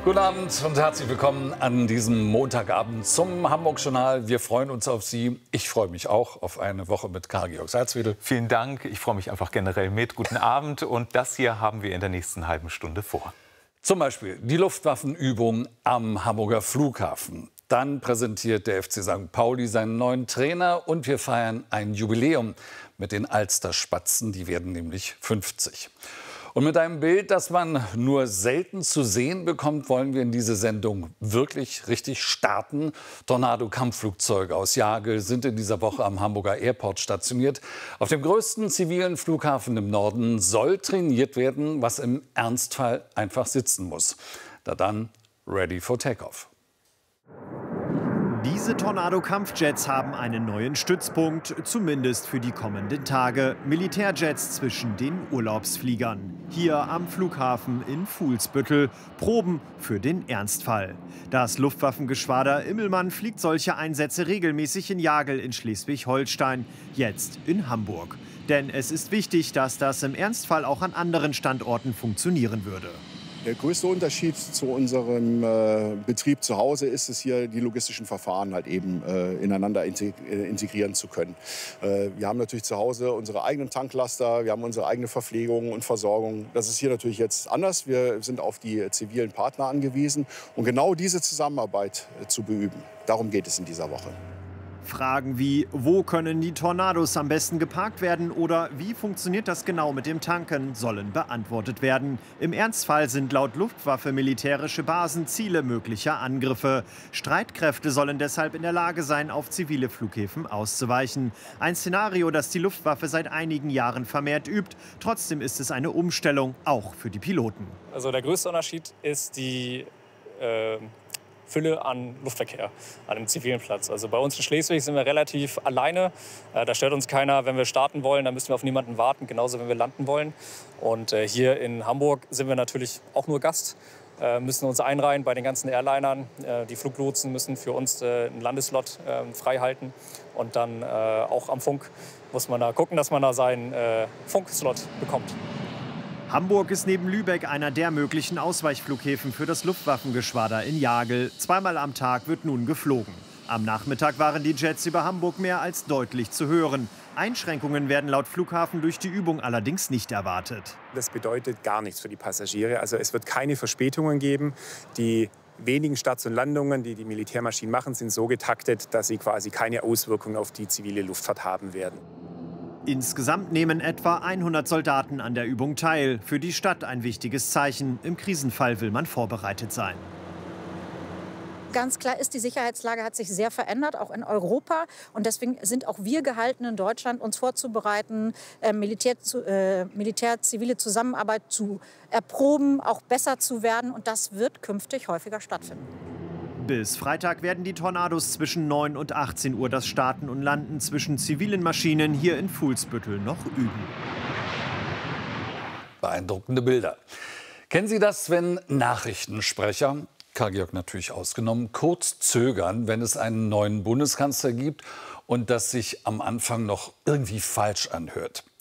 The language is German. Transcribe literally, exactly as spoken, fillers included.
Guten Abend und herzlich willkommen an diesem Montagabend zum Hamburg-Journal. Wir freuen uns auf Sie. Ich freue mich auch auf eine Woche mit Karl-Georg Salzwedel. Vielen Dank. Ich freue mich einfach generell mit. Guten Abend. Und das hier haben wir in der nächsten halben Stunde vor. Zum Beispiel die Luftwaffenübung am Hamburger Flughafen. Dann präsentiert der F C Sankt Pauli seinen neuen Trainer und wir feiern ein Jubiläum mit den Alster-Spatzen. Die werden nämlich fünfzig. Und mit einem Bild, das man nur selten zu sehen bekommt, wollen wir in diese Sendung wirklich richtig starten. Tornado-Kampfflugzeuge aus Jagel sind in dieser Woche am Hamburger Airport stationiert. Auf dem größten zivilen Flughafen im Norden soll trainiert werden, was im Ernstfall einfach sitzen muss. Da dann ready for takeoff. Diese Tornado-Kampfjets haben einen neuen Stützpunkt, zumindest für die kommenden Tage. Militärjets zwischen den Urlaubsfliegern. Hier am Flughafen in Fuhlsbüttel. Proben für den Ernstfall. Das Luftwaffengeschwader Immelmann fliegt solche Einsätze regelmäßig in Jagel in Schleswig-Holstein, jetzt in Hamburg. Denn es ist wichtig, dass das im Ernstfall auch an anderen Standorten funktionieren würde. Der größte Unterschied zu unserem äh, Betrieb zu Hause ist es hier, die logistischen Verfahren halt eben äh, ineinander integrieren zu können. Äh, wir haben natürlich zu Hause unsere eigenen Tanklaster, wir haben unsere eigene Verpflegung und Versorgung. Das ist hier natürlich jetzt anders. Wir sind auf die zivilen Partner angewiesen und genau diese Zusammenarbeit äh, zu beüben. Darum geht es in dieser Woche. Fragen wie, wo können die Tornados am besten geparkt werden oder wie funktioniert das genau mit dem Tanken, sollen beantwortet werden. Im Ernstfall sind laut Luftwaffe militärische Basen Ziele möglicher Angriffe. Streitkräfte sollen deshalb in der Lage sein, auf zivile Flughäfen auszuweichen. Ein Szenario, das die Luftwaffe seit einigen Jahren vermehrt übt. Trotzdem ist es eine Umstellung, auch für die Piloten. Also der größte Unterschied ist die äh Fülle an Luftverkehr an einem zivilen Platz. Also bei uns in Schleswig sind wir relativ alleine. Da stört uns keiner, wenn wir starten wollen, dann müssen wir auf niemanden warten, genauso wenn wir landen wollen. Und hier in Hamburg sind wir natürlich auch nur Gast, müssen uns einreihen bei den ganzen Airlinern. Die Fluglotsen müssen für uns einen Landeslot frei halten. Und dann auch am Funk muss man da gucken, dass man da seinen Funkslot bekommt. Hamburg ist neben Lübeck einer der möglichen Ausweichflughäfen für das Luftwaffengeschwader in Jagel. Zweimal am Tag wird nun geflogen. Am Nachmittag waren die Jets über Hamburg mehr als deutlich zu hören. Einschränkungen werden laut Flughafen durch die Übung allerdings nicht erwartet. Das bedeutet gar nichts für die Passagiere. Also es wird keine Verspätungen geben. Die wenigen Starts und Landungen, die die Militärmaschinen machen, sind so getaktet, dass sie quasi keine Auswirkungen auf die zivile Luftfahrt haben werden. Insgesamt nehmen etwa hundert Soldaten an der Übung teil. Für die Stadt ein wichtiges Zeichen. Im Krisenfall will man vorbereitet sein. Ganz klar ist, die Sicherheitslage hat sich sehr verändert, auch in Europa. Und deswegen sind auch wir gehalten, in Deutschland uns vorzubereiten, äh, Militär, äh, militär-zivile Zusammenarbeit zu erproben, auch besser zu werden. Und das wird künftig häufiger stattfinden. Bis Freitag werden die Tornados zwischen neun und achtzehn Uhr das Starten und Landen zwischen zivilen Maschinen hier in Fuhlsbüttel noch üben. Beeindruckende Bilder. Kennen Sie das, wenn Nachrichtensprecher, Karl-Georg natürlich ausgenommen, kurz zögern, wenn es einen neuen Bundeskanzler gibt und das sich am Anfang noch irgendwie falsch anhört?